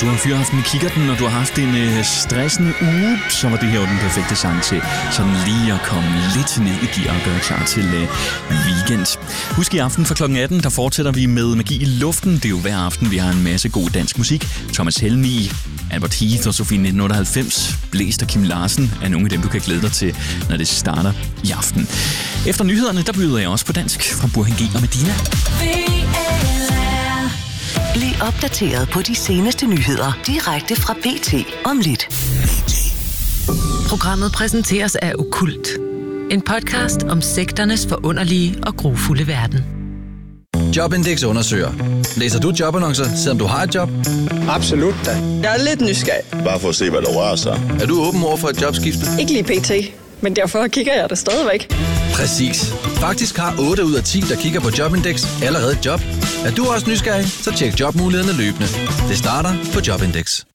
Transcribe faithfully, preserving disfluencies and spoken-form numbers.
du har fyraften i kikkerten, og du har haft en øh, stressende uge, så var det her jo den perfekte sang til sådan lige at komme lidt ned i gear og gøre klar til øh, weekend. Husk i aften fra klokken atten, der fortsætter vi med Magi i luften. Det er jo hver aften, vi har en masse god dansk musik. Thomas Helmig, Albert Heath og Sofie nitten otteoghalvfems, Blæst og Kim Larsen er nogle af dem, du kan glæde dig til, når det starter i aften. Efter nyhederne, der byder jeg også på dansk fra Burhan G og Medina. Bliv opdateret på de seneste nyheder direkte fra B T om lidt. Programmet præsenteres af Okkult. En podcast om sekternes forunderlige og grufulde verden. Jobindex undersøger. Læser du jobannoncer, selvom du har et job? Absolut da. Jeg er lidt nysgerrig. Bare for at se, hvad der rører sig. Er du åben over for et jobskifte? Ikke lige pt, men derfor kigger jeg det stadigvæk. Præcis. Faktisk har otte ud af ti, der kigger på Jobindex, allerede et job. Er du også nysgerrig, så tjek jobmulighederne løbende. Det starter på Jobindex.